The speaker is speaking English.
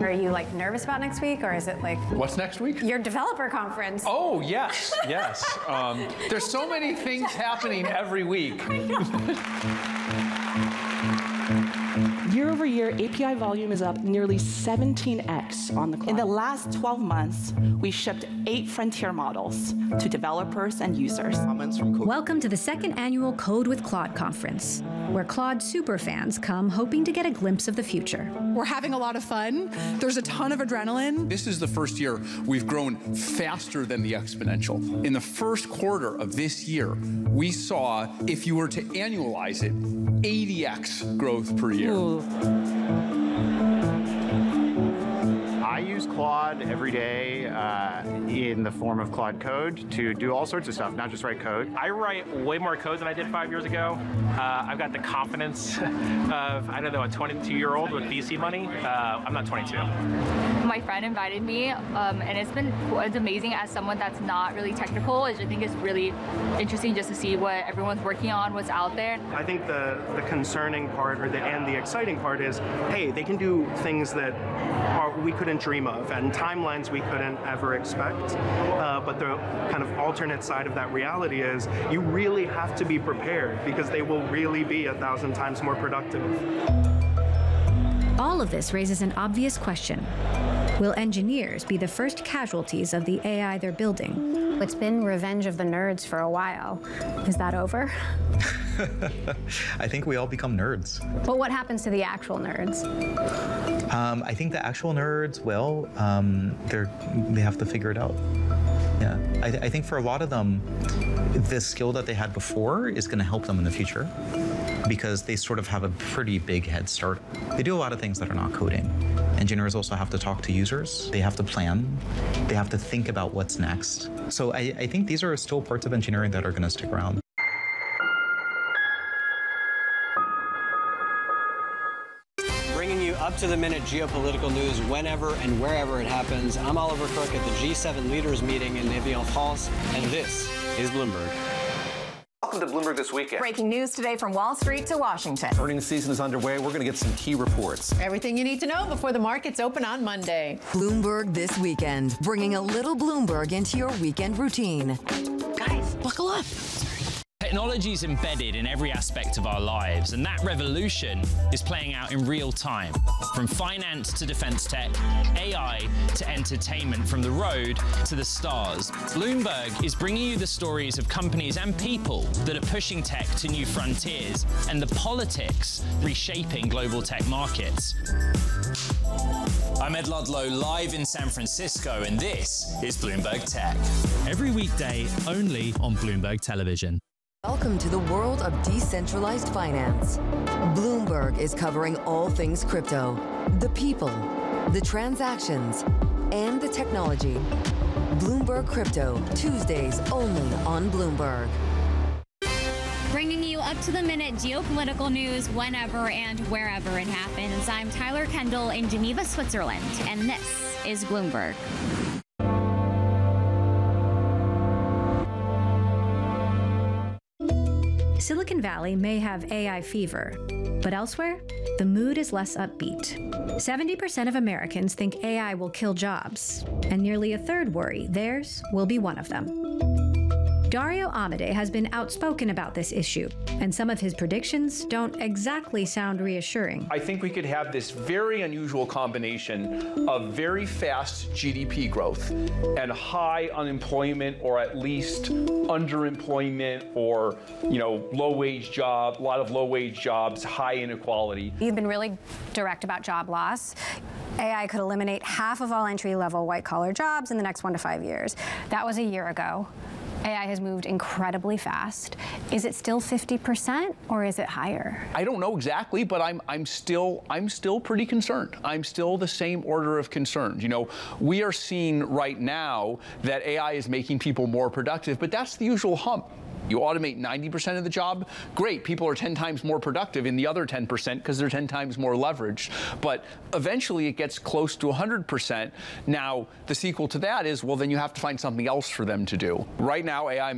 Are you like nervous about next week, or is it like... What's next week? Your developer conference. Oh, yes, yes. There's so many things happening every week. Year over year, API volume is up nearly 17x on the cloud. In the last 12 months, we shipped 8 frontier models to developers and users. Welcome to the second annual Code with Claude conference, where Claude superfans come hoping to get a glimpse of the future. We're having a lot of fun. There's a ton of adrenaline. This is the first year we've grown faster than the exponential. In the first quarter of this year, we saw, if you were to annualize it, 80x growth per year. Ooh. I use Claude every day in the form of Claude Code to do all sorts of stuff, not just write code. I write way more code than I did 5 years ago. I've got the confidence of, I don't know, a 22-year-old with VC money. I'm not 22. My friend invited me, and it's amazing as someone that's not really technical. I think it's really interesting just to see what everyone's working on, what's out there. I think the concerning part and the exciting part is, hey, they can do things that we couldn't dream of and timelines we couldn't ever expect. But the kind of alternate side of that reality is you really have to be prepared because they will really be 1,000 times more productive. All of this raises an obvious question. Will engineers be the first casualties of the AI they're building? It's been revenge of the nerds for a while. Is that over? I think we all become nerds. But what happens to the actual nerds? I think the actual nerds, well, they have to figure it out. Yeah, I think for a lot of them, the skill that they had before is going to help them in the future because they sort of have a pretty big head start. They do a lot of things that are not coding. Engineers also have to talk to users. They have to plan. They have to think about what's next. So I think these are still parts of engineering that are going to stick around. Bringing you up-to-the-minute geopolitical news whenever and wherever it happens. I'm Oliver Crook at the G7 Leaders Meeting in Evian-Falls, and this is Bloomberg. Welcome to Bloomberg This Weekend. Breaking news today from Wall Street to Washington. Earnings season is underway. We're going to get some key reports. Everything you need to know before the markets open on Monday. Bloomberg This Weekend, bringing a little Bloomberg into your weekend routine. Guys, buckle up. Technology is embedded in every aspect of our lives, and that revolution is playing out in real time. From finance to defense tech, AI to entertainment, from the road to the stars. Bloomberg is bringing you the stories of companies and people that are pushing tech to new frontiers, and the politics reshaping global tech markets. I'm Ed Ludlow, live in San Francisco, and this is Bloomberg Tech. Every weekday, only on Bloomberg Television. Welcome to the world of decentralized finance. Bloomberg is covering all things crypto, the people, the transactions, and the technology. Bloomberg Crypto, Tuesdays only on Bloomberg. Bringing you up-to-the-minute geopolitical news whenever and wherever it happens. I'm Tyler Kendall in Geneva, Switzerland, and this is Bloomberg. Silicon Valley may have AI fever, but elsewhere, the mood is less upbeat. 70% of Americans think AI will kill jobs, and nearly a third worry theirs will be one of them. Dario Amodei has been outspoken about this issue, and some of his predictions don't exactly sound reassuring. I think we could have this very unusual combination of very fast GDP growth and high unemployment, or at least underemployment, or low-wage job, a lot of low-wage jobs, high inequality. You've been really direct about job loss. AI could eliminate half of all entry-level white-collar jobs in the next 1 to 5 years. That was a year ago. AI has moved incredibly fast. Is it still 50% or is it higher? I don't know exactly, but I'm still pretty concerned. I'm still the same order of concern. We are seeing right now that AI is making people more productive, but that's the usual hump. You automate 90% of the job, great. People are 10 times more productive in the other 10% because they're 10 times more leveraged. But eventually it gets close to 100%. Now, the sequel to that is, well, then you have to find something else for them to do. Right now, AI